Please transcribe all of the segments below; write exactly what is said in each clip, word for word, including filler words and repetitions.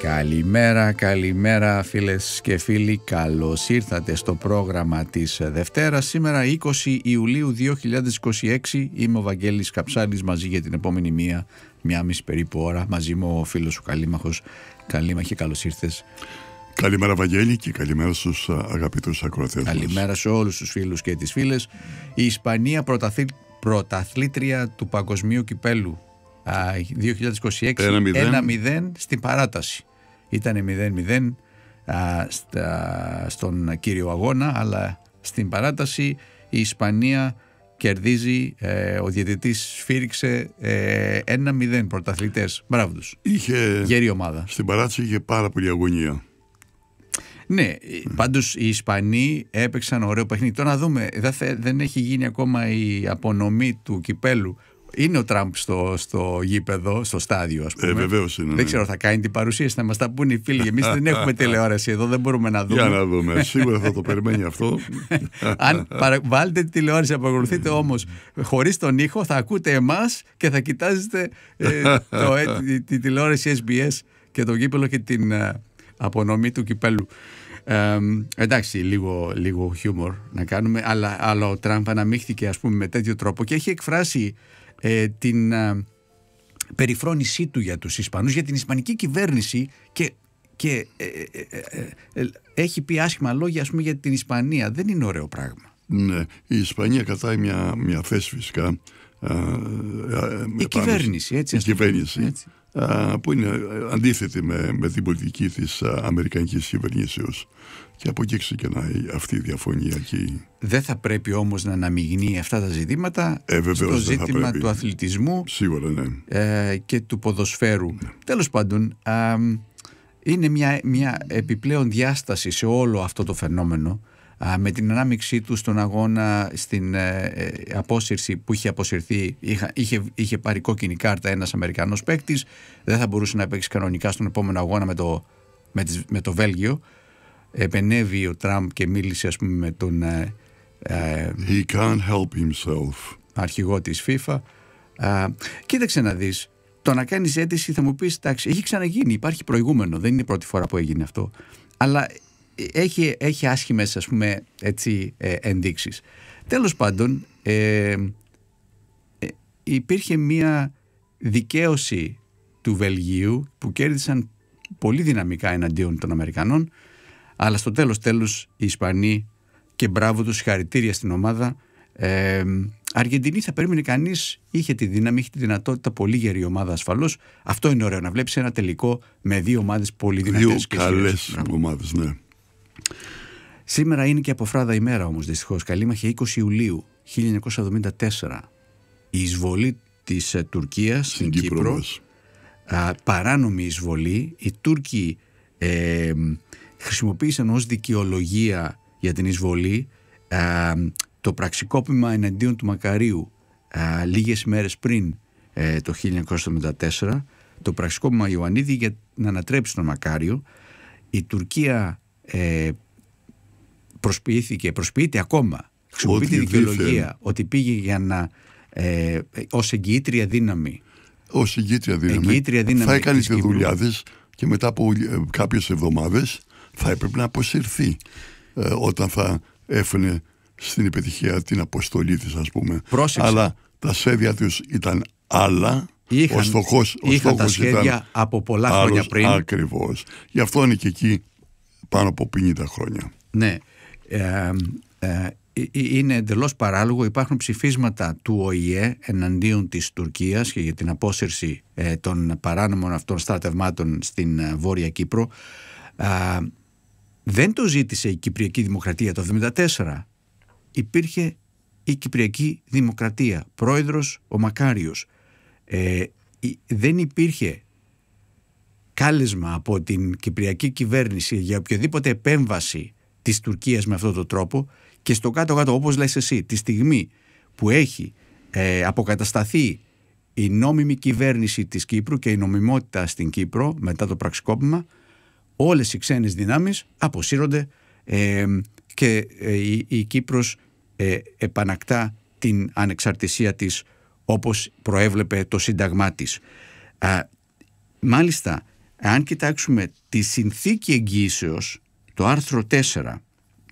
Καλημέρα, καλημέρα φίλες και φίλοι, καλώς ήρθατε στο πρόγραμμα της Δευτέρας. Σήμερα είκοσι Ιουλίου δύο χιλιάδες είκοσι έξι, είμαι ο Βαγγέλης Καψάλης μαζί για την επόμενη μία, μία μισή περίπου ώρα. Μαζί μου ο φίλος ο Καλήμαχος. Καλήμαχε, καλώς ήρθες. Καλημέρα Βαγγέλη και καλημέρα στους αγαπητούς ακροατές μας. Καλημέρα σε όλους τους φίλους και τις φίλες. Η Ισπανία πρωταθλή, πρωταθλήτρια του Παγκοσμίου Κυπέλου δύο χιλιάδες είκοσι έξι, ένα μηδέν στην παράταση. Ήταν μηδέν μηδέν α, στα, στον κύριο αγώνα, αλλά στην παράταση η Ισπανία κερδίζει, ε, ο διαιτητής σφύριξε ε, ένα μηδέν, πρωταθλητές. Μπράβο τους. Είχε, γέρη ομάδα. Στην παράταση είχε πάρα πολύ αγωνία. Ναι, mm. πάντως οι Ισπανοί έπαιξαν ωραίο παιχνίδι. Τώρα να δούμε, δεν, δεν έχει γίνει ακόμα η απονομή του κυπέλου. Είναι ο Τραμπ στο, στο γήπεδο, στο στάδιο, ας πούμε. Ε, βεβαίως είναι. Δεν ναι. ξέρω, θα κάνει την παρουσίαση, θα μας τα πούνε οι φίλοι. Εμείς δεν έχουμε τηλεόραση εδώ, δεν μπορούμε να δούμε. Για να δούμε. Σίγουρα θα το περιμένει αυτό. Αν παρα... βάλετε τη τηλεόραση, απαγορευτείτε όμως χωρίς τον ήχο, θα ακούτε εμάς και θα κοιτάζετε ε, το, ε, τη, τη τηλεόραση ες μπι ες και το γήπεδο και την ε, απονομή του κυπέλου. Ε, εντάξει, λίγο, λίγο χιούμορ να κάνουμε, αλλά, αλλά ο Τραμπ αναμίχθηκε, ας πούμε, με τέτοιο τρόπο και έχει εκφράσει Ε, την ε, περιφρόνησή του για τους Ισπανούς, για την Ισπανική κυβέρνηση και, και ε, ε, ε, ε, έχει πει άσχημα λόγια, ας πούμε, για την Ισπανία. Δεν είναι ωραίο πράγμα. Ναι, η Ισπανία κατάει μια, μια θέση φυσικά. Α, α, η κυβέρνηση, έτσι. Η κυβέρνηση, έτσι. Α, που είναι αντίθετη με, με την πολιτική της α, αμερικανικής κυβερνήσεως. Και από εκεί ξεκινάει αυτή η διαφωνία. Και... Δεν θα πρέπει όμως να αναμειγνύει αυτά τα ζητήματα ε, στο ζήτημα του αθλητισμού. Σίγουρα, ναι. ε, και του ποδοσφαίρου. Ναι. Τέλος πάντων, α, είναι μια, μια επιπλέον διάσταση σε όλο αυτό το φαινόμενο, α, με την ανάμειξή του στον αγώνα, στην ε, ε, απόσυρση που είχε αποσυρθεί. Είχε, είχε, είχε πάρει κόκκινη κάρτα ένας Αμερικανός παίκτης, δεν θα μπορούσε να παίξει κανονικά στον επόμενο αγώνα με το, με τις, με το Βέλγιο. Επενέβη ο Τραμπ και μίλησε, ας πούμε, με τον ε, ε, He can't help himself. αρχηγό της FIFA. ε, κοίταξε να δεις, το να κάνεις αίτηση, θα μου πεις, εντάξει, έχει ξαναγίνει, υπάρχει προηγούμενο, δεν είναι η πρώτη φορά που έγινε αυτό, αλλά έχει, έχει άσχημες, ας πούμε, έτσι, ε, ενδείξεις. Τέλος πάντων, ε, ε, υπήρχε μία δικαίωση του Βελγίου που κέρδισαν πολύ δυναμικά εναντίον των Αμερικανών, αλλά στο τέλος τέλος οι Ισπανοί, και μπράβο τους, συγχαρητήρια στην ομάδα. ε, Αργεντινή θα περίμενε κανείς, είχε τη δύναμη, είχε τη δυνατότητα, πολύ γερή ομάδα ασφαλώς. Αυτό είναι ωραίο, να βλέπεις ένα τελικό με δύο ομάδες πολύ δυνατές. Δύο καλές ομάδες, ναι. Σήμερα είναι και αποφράδα ημέρα όμως, δυστυχώς. Καλήμαχε, είκοσι Ιουλίου χίλια εννιακόσια εβδομήντα τέσσερα. Η εισβολή της ε, Τουρκίας στην, στην Κύπρο, Κύπρο α, παράνομη εισβολή. Οι Τούρκοι ε, χρησιμοποίησαν ως δικαιολογία για την εισβολή α, το πραξικόπημα εναντίον του Μακαρίου α, λίγες ημέρες πριν ε, το χίλια εννιακόσια εβδομήντα τέσσερα, το πραξικόπημα Ιωαννίδη για να ανατρέψει τον Μακάριο. Η Τουρκία ε, προσποιήθηκε, προσποιείται ακόμα, χρησιμοποιεί τη δικαιολογία ότι πήγε για να ε, ως εγγυήτρια δύναμη, ως εγγυήτρια δύναμη, εγγυήτρια δύναμη θα έκανε τη δουλειά της και μετά από κάποιες εβδομάδες θα έπρεπε να αποσυρθεί ε, όταν θα έφερε στην επιτυχία την αποστολή της, ας πούμε. Πρόσεξε. Αλλά τα σχέδια τους ήταν άλλα. Είχαν, ο στόχος, ο είχαν τα σχέδια ήταν από πολλά άλλος, χρόνια πριν. Ακριβώς. Γι' αυτό είναι και εκεί πάνω από πενήντα χρόνια. Ναι. Ε, ε, είναι εντελώς παράλογο. Υπάρχουν ψηφίσματα του Ο Η Ε εναντίον της Τουρκίας και για την απόσυρση ε, των παράνομων αυτών στρατευμάτων στην ε, Βόρεια Κύπρο. Ε, δεν το ζήτησε η Κυπριακή Δημοκρατία το εβδομήντα τέσσερα. Υπήρχε η Κυπριακή Δημοκρατία, πρόεδρος ο Μακάριος. Ε, δεν υπήρχε κάλεσμα από την Κυπριακή κυβέρνηση για οποιοδήποτε επέμβαση της Τουρκίας με αυτόν τον τρόπο, και στο κάτω-κάτω, όπως λες εσύ, τη στιγμή που έχει ε, αποκατασταθεί η νόμιμη κυβέρνηση της Κύπρου και η νομιμότητα στην Κύπρο μετά το πραξικόπημα, όλες οι ξένες δυνάμεις αποσύρονται ε, και ε, η, η Κύπρος ε, επανακτά την ανεξαρτησία της όπως προέβλεπε το σύνταγμά της. Α, μάλιστα, αν κοιτάξουμε τη συνθήκη εγγύησεως, το άρθρο τέσσερα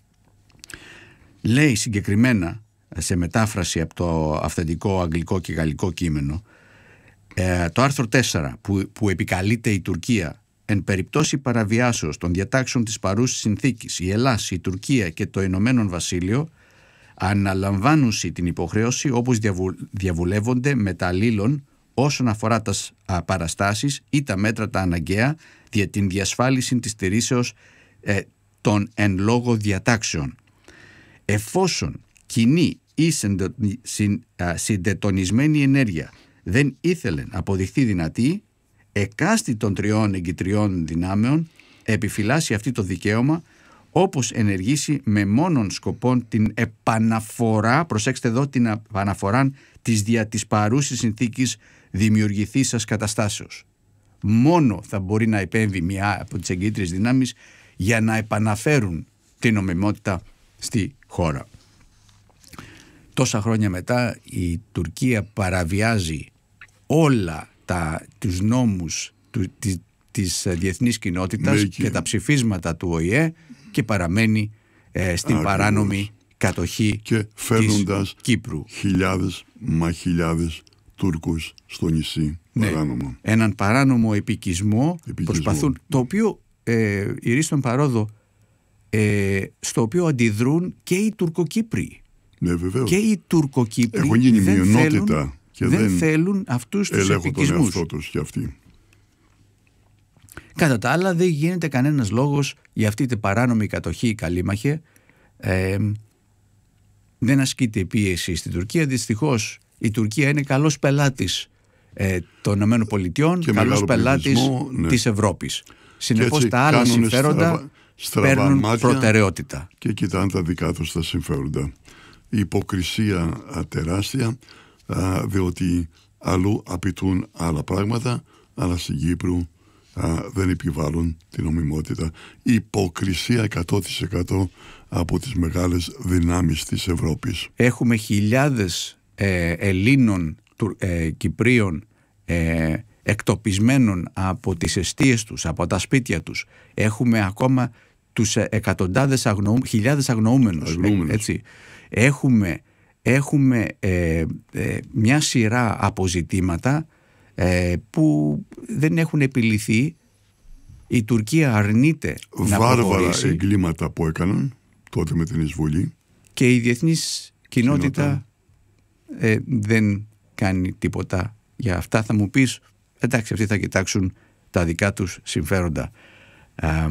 λέει συγκεκριμένα, σε μετάφραση από το αυθεντικό αγγλικό και γαλλικό κείμενο, ε, το άρθρο τέσσερα που, που επικαλείται η Τουρκία: εν περιπτώσει παραβιάσεως των διατάξεων της παρούσης συνθήκης, η Ελλάς, η Τουρκία και το Ηνωμένο Βασίλειο αναλαμβάνουσι την υποχρέωση όπως διαβου, διαβουλεύονται μεταλλήλων όσον αφορά τα α, παραστάσεις ή τα μέτρα τα αναγκαία για την διασφάλιση της στηρίσεως ε, των εν λόγω διατάξεων. Εφόσον κοινή ή συντετονισμένη ενέργεια δεν ήθελε να αποδειχθεί δυνατή, εκάστη των τριών εγκυτριών δυνάμεων επιφυλάσσει αυτή το δικαίωμα, όπως ενεργήσει με μόνον σκοπόν την επαναφορά, προσέξτε εδώ, την επαναφορά της δια της παρούσης συνθήκης δημιουργηθήσας καταστάσεως. Μόνο θα μπορεί να επέμβει μια από τις εγκύτριες δυνάμεις για να επαναφέρουν την νομιμότητα στη χώρα. Τόσα χρόνια μετά η Τουρκία παραβιάζει όλα τα, τους νόμους του, της, της διεθνής κοινότητας και... και τα ψηφίσματα του Ο Η Ε και παραμένει ε, στην Ακριβώς. παράνομη κατοχή και φέρνοντας της Κύπρου. Χιλιάδες μα χιλιάδες Τούρκους στο νησί, ναι, παράνομο. Έναν παράνομο επικισμό, επικισμό. προσπαθούν, το οποίο ε, η Ρίστον Παρόδο, ε, στο οποίο αντιδρούν και οι Τουρκοκύπροι. Ναι, βεβαίως. Και οι Τουρκοκύπροι έχουν γίνει δεν μειονότητα θέλουν, και δεν, δεν θέλουν αυτούς τους επικισμούς. Τον εαυτό τους και αυτοί. Κατά τα άλλα δεν γίνεται κανένας λόγος για αυτή την παράνομη κατοχή, καλήμαχε. Ε, δεν ασκείται πίεση στην Τουρκία. Δυστυχώς η Τουρκία είναι καλός πελάτης ε, των ΗΠΑ, καλός πελάτης ναι. της Ευρώπης. Συνεπώς τα άλλα συμφέροντα στραβα, στραβα παίρνουν προτεραιότητα. Και κοιτάνε τα δικά τους τα συμφέροντα. Η υποκρισία α, τεράστια, α, διότι αλλού απαιτούν άλλα πράγματα, αλλά στην Κύπρου α, δεν επιβάλλουν την νομιμότητα. Η υποκρισία εκατό τοις εκατό από τις μεγάλες δυνάμεις της Ευρώπης. Έχουμε χιλιάδες ε, Ελλήνων, του, ε, Κυπρίων ε, εκτοπισμένων από τις εστίες τους, από τα σπίτια τους. Έχουμε ακόμα τους εκατοντάδες, αγνοού, χιλιάδες αγνοούμενους. αγνοούμενους. Έτσι. Έχουμε, έχουμε ε, ε, μια σειρά αποζητήματα ε, που δεν έχουν επιληθεί. Η Τουρκία αρνείται να προχωρήσει. Βάρβαρα εγκλήματα που έκαναν τότε με την εισβολή. Και η διεθνής κοινότητα ε, δεν κάνει τίποτα για αυτά. Θα μου πεις, εντάξει, αυτοί θα κοιτάξουν τα δικά τους συμφέροντα. Ε,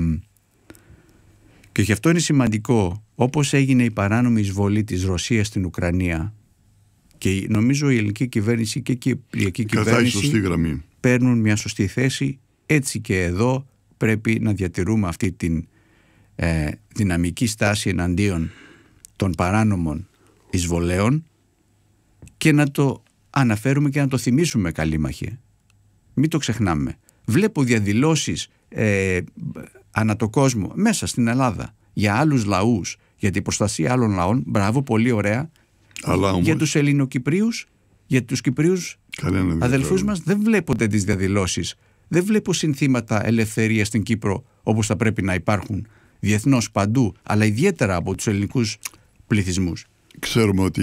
και γι' αυτό είναι σημαντικό, όπως έγινε η παράνομη εισβολή της Ρωσίας στην Ουκρανία, και νομίζω η ελληνική κυβέρνηση και η κυπριακή κυβέρνηση παίρνουν μια σωστή θέση, έτσι και εδώ πρέπει να διατηρούμε αυτή την ε, δυναμική στάση εναντίον των παράνομων εισβολέων και να το αναφέρουμε και να το θυμίσουμε, καλήμαχε. Μην το ξεχνάμε. Βλέπω διαδηλώσεις ε, ανά το κόσμο, μέσα στην Ελλάδα, για άλλους λαούς, για την προστασία άλλων λαών. Μπράβο, πολύ ωραία. Αλλά όμως, για τους Ελληνοκυπρίους, για τους Κυπρίους αδελφούς μας, δεν βλέπονται τις διαδηλώσεις. Δεν βλέπω συνθήματα ελευθερίας στην Κύπρο όπως θα πρέπει να υπάρχουν διεθνώς παντού, αλλά ιδιαίτερα από τους ελληνικούς πληθυσμούς. Ξέρουμε ότι